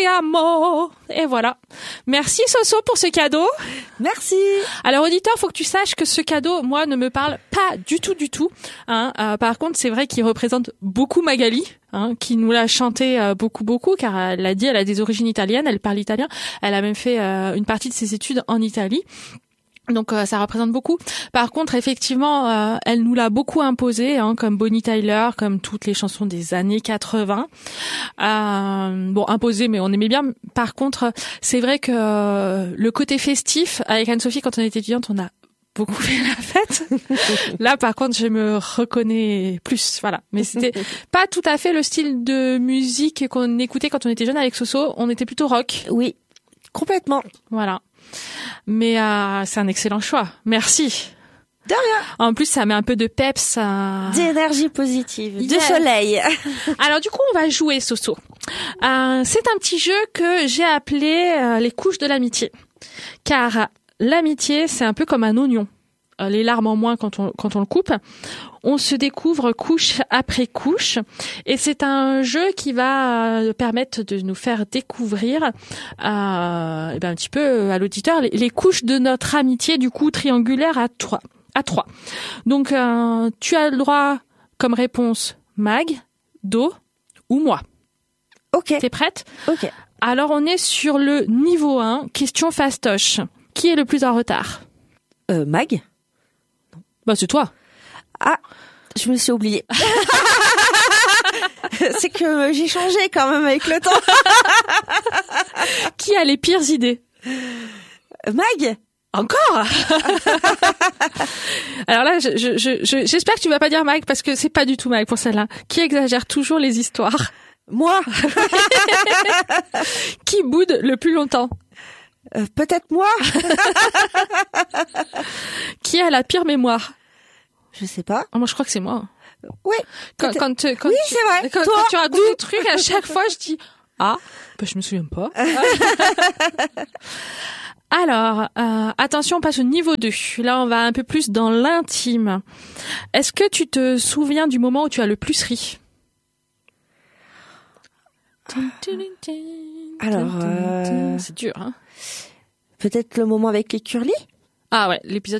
te amo. Et voilà. Merci Soso pour ce cadeau. Merci. Alors auditeur, faut que tu saches que ce cadeau, moi, ne me parle pas du tout. Par contre, c'est vrai qu'il représente beaucoup Magali, qui nous l'a chanté beaucoup, car elle l'a dit, elle a des origines italiennes, elle parle italien. Elle a même fait une partie de ses études en Italie. Donc ça représente beaucoup. Par contre, effectivement, elle nous l'a beaucoup imposé, comme Bonnie Tyler, comme toutes les chansons des années 80. Bon, imposé, mais on aimait bien. Par contre, c'est vrai que le côté festif, avec Anne-Sophie, quand on était étudiante, on a beaucoup fait la fête. Là, par contre, je me reconnais plus, voilà. Mais c'était pas tout à fait le style de musique qu'on écoutait quand on était jeune avec Soso. On était plutôt rock. Oui, complètement. Voilà. Mais c'est un excellent choix. Merci. De rien. En plus, ça met un peu de peps. D'énergie positive, de soleil. Alors du coup, on va jouer, Soso. C'est un petit jeu que j'ai appelé les couches de l'amitié. Car l'amitié, c'est un peu comme un oignon. Les larmes en moins quand on le coupe. On se découvre couche après couche. Et c'est un jeu qui va permettre de nous faire découvrir un petit peu à l'auditeur les couches de notre amitié, du coup triangulaire à trois. Donc tu as le droit comme réponse Mag, Do ou moi. Ok. T'es prête? Ok. Alors on est sur le niveau 1, question fastoche. Qui est le plus en retard? Mag? Bah c'est toi. Ah, je me suis oubliée. C'est que j'ai changé quand même avec le temps. Qui a les pires idées? Mag? Encore? Alors là, j'espère que tu vas pas dire Mag parce que c'est pas du tout Mag pour celle-là. Qui exagère toujours les histoires? Moi. Qui boude le plus longtemps? Peut-être moi. Qui a la pire mémoire? Je sais pas. Moi, je crois que c'est moi. Oui. Oui, c'est vrai. Quand tu racontes des trucs, à chaque fois, je dis je me souviens pas. Alors, attention, on passe au niveau 2. Là, on va un peu plus dans l'intime. Est-ce que tu te souviens du moment où tu as le plus ri? Alors, c'est dur, hein? Peut-être le moment avec les curlis? Ah ouais, l'épisode.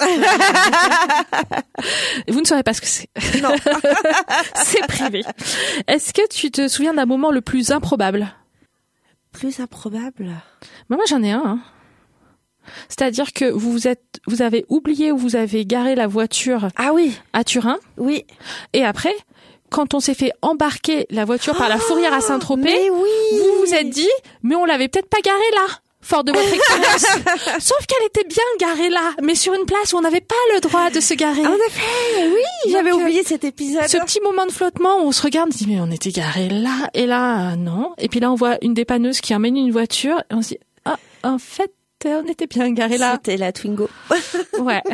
Vous ne saurez pas ce que c'est. Non. C'est privé. Est-ce que tu te souviens d'un moment le plus improbable? Plus improbable? Moi, j'en ai un. C'est-à-dire que vous avez oublié où vous avez garé la voiture. Ah oui. À Turin. Oui. Et après, quand on s'est fait embarquer la voiture par la fourrière à Saint-Tropez, mais oui. vous vous êtes dit, mais on l'avait peut-être pas garée là. Fort de votre expérience. Sauf qu'elle était bien garée là, mais sur une place où on n'avait pas le droit de se garer. En effet, oui, j'avais oublié cet épisode. Ce petit moment de flottement où on se regarde, on se dit mais on était garé là, et là non. Et puis là on voit une dépanneuse qui emmène une voiture, et on se dit en fait on était bien garé là. C'était la Twingo. Ouais.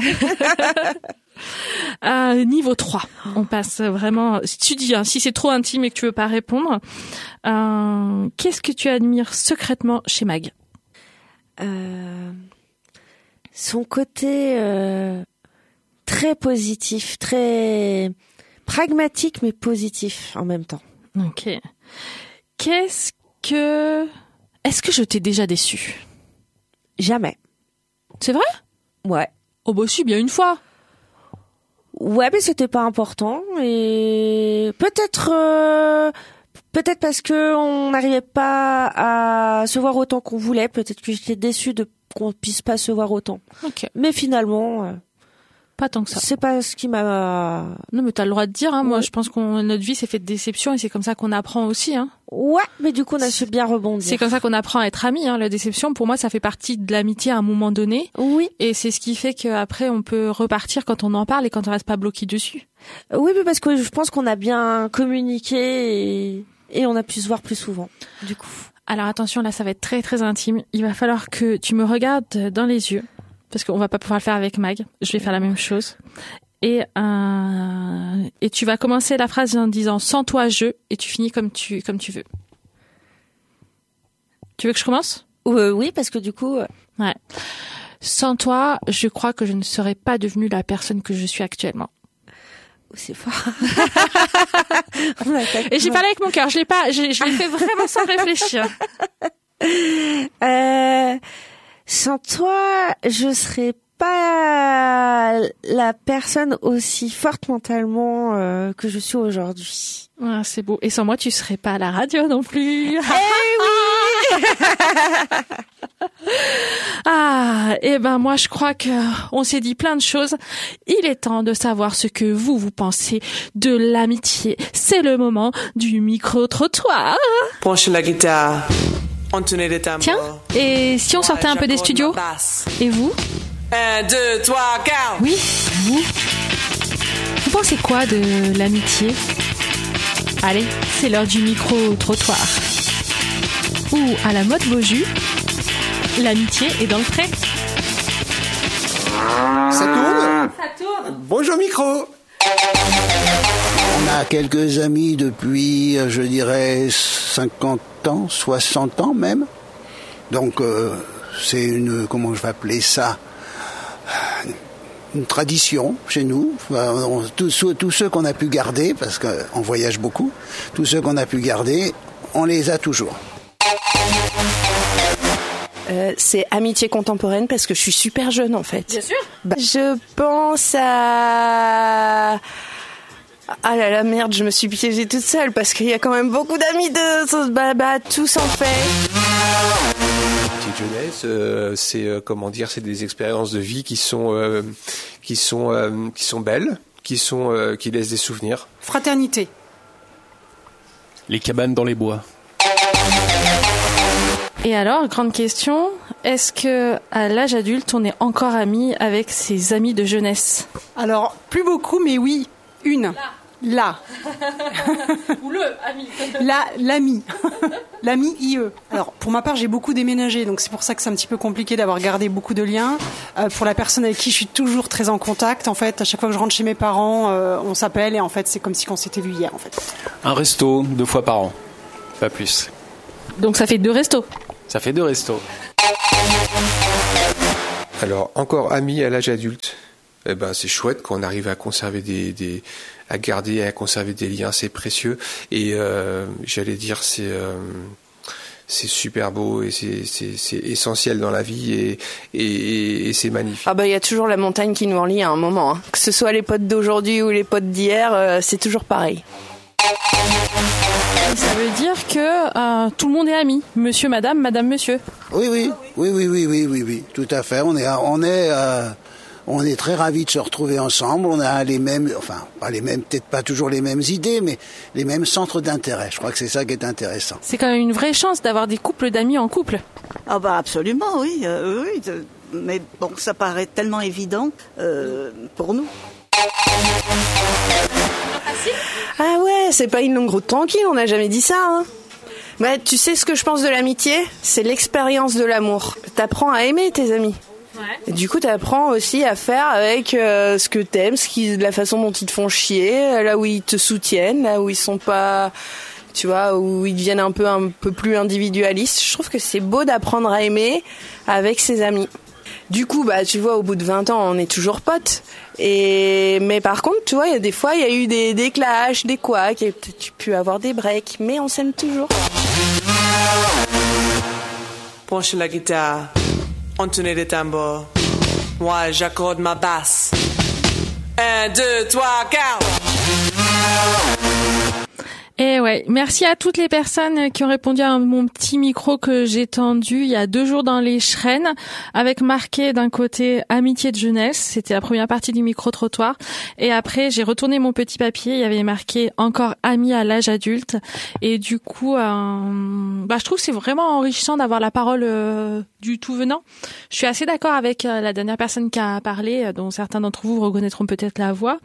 Niveau 3. On passe vraiment, si tu dis, si c'est trop intime et que tu veux pas répondre, qu'est-ce que tu admires secrètement chez Mag? Son côté très positif, très pragmatique mais positif en même temps. Ok. Est-ce que je t'ai déjà déçu? Jamais. C'est vrai? Ouais. Oh bah si, bien une fois. Ouais, mais c'était pas important et peut-être parce que on n'arrivait pas à se voir autant qu'on voulait. Peut-être que j'étais déçue de qu'on puisse pas se voir autant. Ok. Mais finalement, pas tant que ça. C'est pas ce qui m'a. Non, mais t'as le droit de dire. Moi, Ouais. je pense que notre vie s'est faite de déception et c'est comme ça qu'on apprend aussi. Ouais, mais du coup, on a su bien rebondir. C'est comme ça qu'on apprend à être amis. La déception, pour moi, ça fait partie de l'amitié à un moment donné. Oui. Et c'est ce qui fait qu'après, on peut repartir quand on en parle et quand on reste pas bloqué dessus. Oui, mais parce que je pense qu'on a bien communiqué et on a pu se voir plus souvent. Du coup. Alors attention, là, ça va être très très intime. Il va falloir que tu me regardes dans les yeux, parce qu'on va pas pouvoir le faire avec Mag. Je vais faire la même chose. Et tu vas commencer la phrase en disant sans toi je, et tu finis comme tu veux. Tu veux que je commence? Oui, parce que du coup. Ouais. Sans toi, je crois que je ne serais pas devenue la personne que je suis actuellement. C'est fort. Et j'ai parlé avec mon cœur. Je l'ai fait vraiment sans réfléchir. Sans toi, je serais pas la personne aussi forte mentalement que je suis aujourd'hui. Ah, c'est beau. Et sans moi, tu serais pas à la radio non plus. Eh oui. Ah, et ben moi je crois que on s'est dit plein de choses. Il est temps de savoir ce que vous pensez de l'amitié. C'est le moment du micro-trottoir. Branchez la guitare. Entonez les tambours. Tiens, et si on sortait un peu des studios? Et vous? 1, 2, 3, 4. Oui, vous? Vous pensez quoi de l'amitié? Allez, c'est l'heure du micro-trottoir. Ou à la mode Beaujus, l'amitié est dans le pré. Ça tourne ? Ça tourne. Bonjour micro. On a quelques amis depuis, je dirais, 50 ans, 60 ans même. Donc, c'est une, comment je vais appeler ça ? Une tradition chez nous. Tous ceux qu'on a pu garder, parce qu'on voyage beaucoup, tous ceux qu'on a pu garder, on les a toujours. C'est amitié contemporaine parce que je suis super jeune en fait. Bien sûr. Je pense à... Ah là là, merde, je me suis piégée toute seule parce qu'il y a quand même beaucoup d'amis de... tous en fait. Petite jeunesse, c'est des expériences de vie qui sont belles, qui laissent des souvenirs. Fraternité. Les cabanes dans les bois. Et alors, grande question, est-ce que à l'âge adulte, on est encore amis avec ses amis de jeunesse? Alors, plus beaucoup, mais oui, une. Là. Ou le ami. Là, l'ami. L'ami IE. Alors, pour ma part, j'ai beaucoup déménagé, donc c'est pour ça que c'est un petit peu compliqué d'avoir gardé beaucoup de liens. Pour la personne avec qui je suis toujours très en contact, en fait, à chaque fois que je rentre chez mes parents, on s'appelle et en fait, c'est comme si on s'était vu hier, en fait. Un resto, 2 fois par an. Pas plus. Donc ça fait 2 restos. Ça fait 2 restos. Alors, encore amis à l'âge adulte. Eh ben, c'est chouette qu'on arrive à conserver à garder, à conserver des liens, c'est précieux. Et j'allais dire, c'est super beau et c'est essentiel dans la vie et c'est magnifique. Ah bah il y a toujours la montagne qui nous relie à un moment. Hein. Que ce soit les potes d'aujourd'hui ou les potes d'hier, c'est toujours pareil. Ça veut dire que tout le monde est ami. Monsieur, madame, madame, monsieur. Oui, tout à fait. On est très ravis de se retrouver ensemble. On a les mêmes, enfin, pas les mêmes, peut-être pas toujours les mêmes idées, mais les mêmes centres d'intérêt. Je crois que c'est ça qui est intéressant. C'est quand même une vraie chance d'avoir des couples d'amis en couple. Ah bah absolument, oui. Mais bon, ça paraît tellement évident pour nous. Ah ouais, c'est pas une longue route tranquille, on n'a jamais dit ça. Hein. Bah, tu sais ce que je pense de l'amitié ? C'est l'expérience de l'amour. T'apprends à aimer tes amis. Ouais. Et du coup, t'apprends aussi à faire avec ce que t'aimes, la façon dont ils te font chier, là où ils te soutiennent, là où ils sont pas, tu vois, où ils deviennent un peu plus individualistes. Je trouve que c'est beau d'apprendre à aimer avec ses amis. Du coup, bah, tu vois, au bout de 20 ans, on est toujours potes. Mais par contre, tu vois, il y a des fois, il y a eu des clashs, des couacs, et tu peux avoir des breaks, mais on s'aime toujours. Branchez la guitare. Entonez les tambours. Moi, j'accorde ma basse. 1, 2, 3, 4. Et ouais, merci à toutes les personnes qui ont répondu à mon petit micro que j'ai tendu il y a 2 jours dans les Schrennes, avec marqué d'un côté amitié de jeunesse, c'était la première partie du micro-trottoir, et après j'ai retourné mon petit papier, il y avait marqué encore amis à l'âge adulte, et du coup, je trouve que c'est vraiment enrichissant d'avoir la parole du tout venant. Je suis assez d'accord avec la dernière personne qui a parlé, dont certains d'entre vous reconnaîtront peut-être la voix.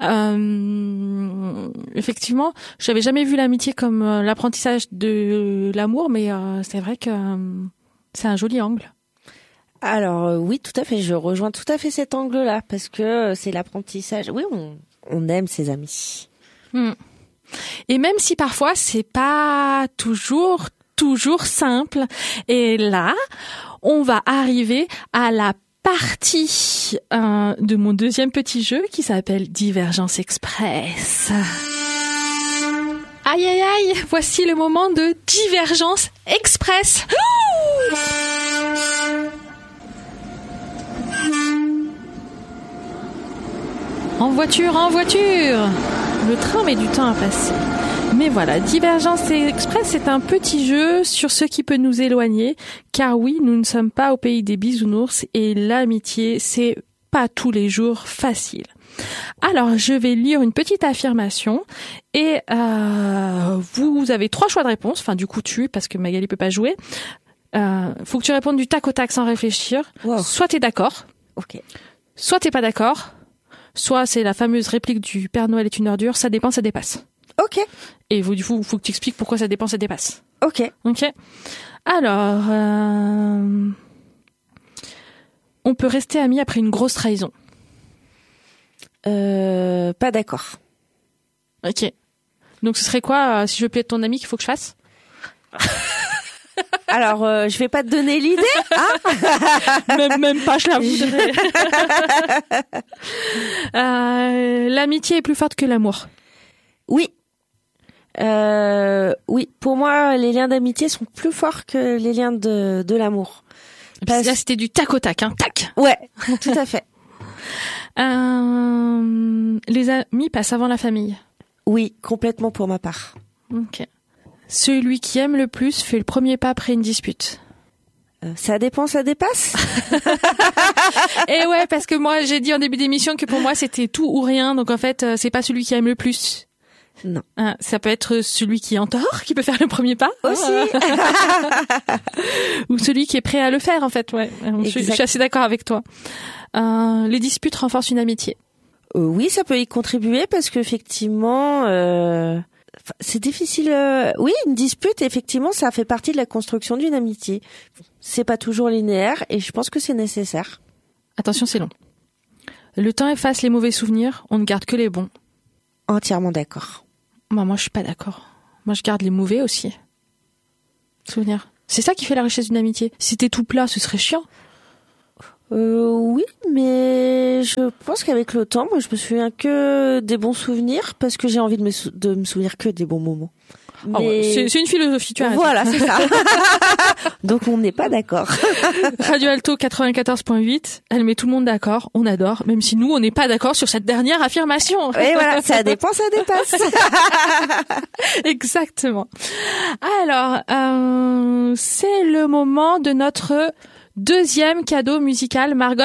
Effectivement, j'avais jamais vu l'amitié comme l'apprentissage de l'amour, mais c'est vrai que c'est un joli angle. Alors oui, tout à fait, je rejoins tout à fait cet angle-là, parce que c'est l'apprentissage. Oui, on aime ses amis. Et même si parfois c'est pas toujours simple, et là, on va arriver à la partie de mon deuxième petit jeu qui s'appelle Divergence Express. Aïe aïe aïe, voici le moment de Divergence Express. En voiture, le train met du temps à passer. Mais voilà, Divergence Express, c'est un petit jeu sur ce qui peut nous éloigner, car oui, nous ne sommes pas au pays des bisounours et l'amitié, c'est pas tous les jours facile. Alors, je vais lire une petite affirmation et vous avez 3 choix de réponse. Enfin, du coup, parce que Magali peut pas jouer. Faut que tu répondes du tac au tac sans réfléchir. Wow. Soit t'es d'accord. Ok. Soit t'es pas d'accord. Soit c'est la fameuse réplique du Père Noël est une ordure. Ça dépend, ça dépasse. Ok. Et du coup, faut que tu expliques pourquoi ça dépend, ça dépasse. Ok. Ok. Alors, on peut rester amis après une grosse trahison. Pas d'accord. Ok. Donc ce serait quoi, si je veux plus être ton ami, qu'il faut que je fasse? Alors, je vais pas te donner l'idée, hein. même pas, je la voudrais. L'amitié est plus forte que l'amour. Oui. Oui. Pour moi, les liens d'amitié sont plus forts que les liens de l'amour. Là, c'était du tac au tac, hein. Tac. Ouais, tout à fait. Les amis passent avant la famille. Oui, complètement pour ma part. Ok. Celui qui aime le plus fait le premier pas après une dispute. Ça dépend, ça dépasse. Et ouais, parce que moi, j'ai dit en début d'émission que pour moi, c'était tout ou rien. Donc en fait, c'est pas celui qui aime le plus. Non. Ça peut être celui qui est en tort, qui peut faire le premier pas. Aussi. Ou celui qui est prêt à le faire, en fait. Ouais. Je suis assez d'accord avec toi. Les disputes renforcent une amitié. Oui, ça peut y contribuer parce qu'effectivement, c'est difficile. Oui, une dispute, effectivement, ça fait partie de la construction d'une amitié. C'est pas toujours linéaire et je pense que c'est nécessaire. Attention, c'est long. Le temps efface les mauvais souvenirs, on ne garde que les bons. Entièrement d'accord. Moi, je suis pas d'accord. Moi, je garde les mauvais aussi. Souvenirs. C'est ça qui fait la richesse d'une amitié. Si c'était tout plat, ce serait chiant. Oui, mais je pense qu'avec le temps, moi, je me souviens que des bons souvenirs parce que j'ai envie de me souvenir que des bons moments. Mais... Oh ouais, c'est une philosophie, tu as raison. Voilà, c'est ça. Donc on n'est pas d'accord. Radio Alto 94.8, elle met tout le monde d'accord, on adore, même si nous on n'est pas d'accord sur cette dernière affirmation. Et voilà, ça dépend, ça dépasse. Exactement. Alors, c'est le moment de notre deuxième cadeau musical, Margot.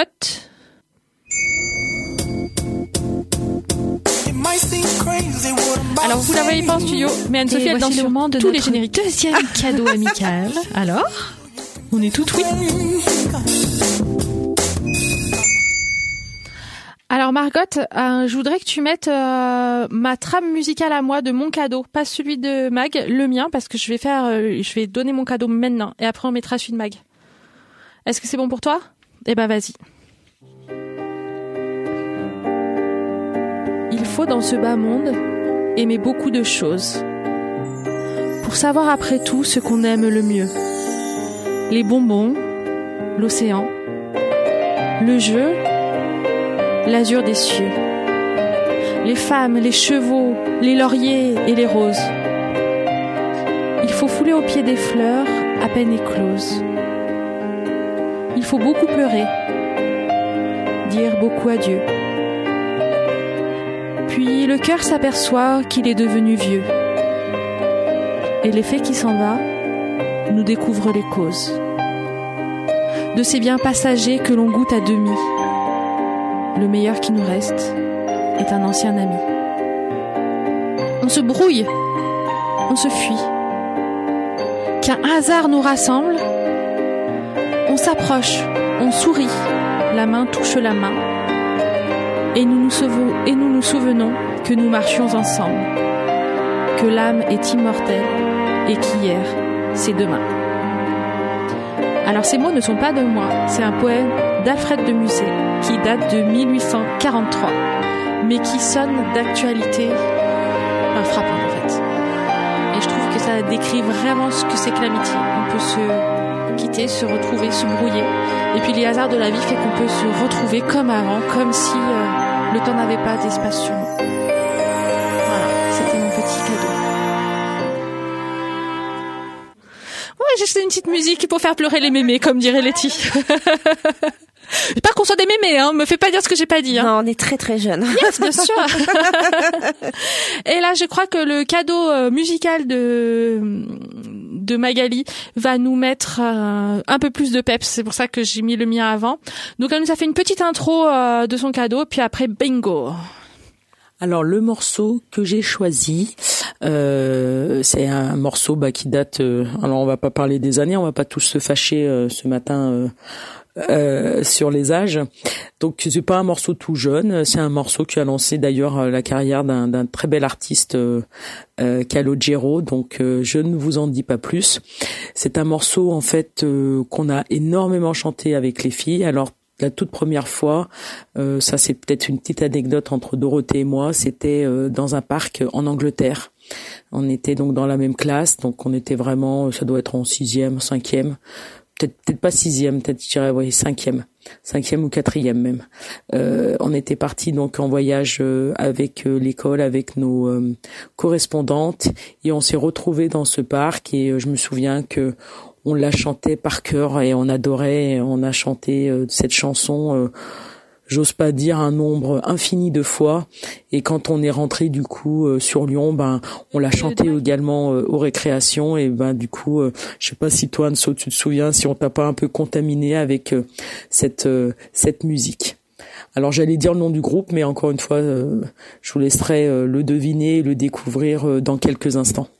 Alors vous la voyez pas en studio, mais Anne-Sophie elle danse sur tous les génériques. Deuxième cadeau amical. Alors, on est tout oui. Alors Margot, je voudrais que tu mettes ma trame musicale à moi de mon cadeau, pas celui de Mag, le mien, parce que je vais donner mon cadeau maintenant, et après on mettra celui de Mag. Est-ce que c'est bon pour toi ? Eh ben vas-y. Il faut dans ce bas monde aimer beaucoup de choses pour savoir après tout ce qu'on aime le mieux. Les bonbons, l'océan, le jeu, l'azur des cieux, les femmes, les chevaux, les lauriers et les roses. Il faut fouler au pied des fleurs à peine écloses. Il faut beaucoup pleurer, dire beaucoup adieu. Puis le cœur s'aperçoit qu'il est devenu vieux. Et l'effet qui s'en va nous découvre les causes de ces biens passagers que l'on goûte à demi. Le meilleur qui nous reste est un ancien ami. On se brouille, on se fuit. Qu'un hasard nous rassemble, on s'approche, on sourit, la main touche la main. Et nous nous souvenons que nous marchions ensemble, que l'âme est immortelle et qu'hier, c'est demain. Alors ces mots ne sont pas de moi, c'est un poème d'Alfred de Musset qui date de 1843, mais qui sonne d'actualité frappante en fait. Et je trouve que ça décrit vraiment ce que c'est que l'amitié. On peut se quitter, se retrouver, se brouiller, et puis les hasards de la vie fait qu'on peut se retrouver comme avant, comme si le temps n'avait pas d'espace sur nous. Voilà, c'était mon petit cadeau. Ouais, j'ai acheté une petite musique pour faire pleurer les mémés, comme dirait Letty. Pas qu'on soit des mémés, hein. Me fais pas dire ce que j'ai pas dit, hein. Non, on est très très jeunes. Yes, bien sûr. Et là, je crois que le cadeau musical de Magali va nous mettre un peu plus de peps. C'est pour ça que j'ai mis le mien avant. Donc, elle nous a fait une petite intro de son cadeau, puis après, bingo. Alors le morceau que j'ai choisi, c'est un morceau qui date. Alors on va pas parler des années, on va pas tous se fâcher ce matin sur les âges. Donc c'est pas un morceau tout jeune, c'est un morceau qui a lancé d'ailleurs la carrière d'un très bel artiste, Calogero. Donc je ne vous en dis pas plus. C'est un morceau en fait qu'on a énormément chanté avec les filles. Alors la toute première fois, ça c'est peut-être une petite anecdote entre Dorothée et moi, c'était dans un parc en Angleterre. On était donc dans la même classe, donc on était vraiment, ça doit être en 6e, 5e, peut-être pas 6e, peut-être je dirais 5e ou 4e même. On était partis donc en voyage avec l'école, avec nos correspondantes, et on s'est retrouvés dans ce parc, et je me souviens que on l'a chanté par cœur et on adorait, on a chanté cette chanson, j'ose pas dire un nombre infini de fois. Et quand on est rentré du coup sur Lyon, on l'a chanté également aux récréations. Et du coup, je sais pas si toi, Anso, tu te souviens, si on t'a pas un peu contaminé avec cette musique. Alors j'allais dire le nom du groupe, mais encore une fois, je vous laisserai le deviner et le découvrir dans quelques instants.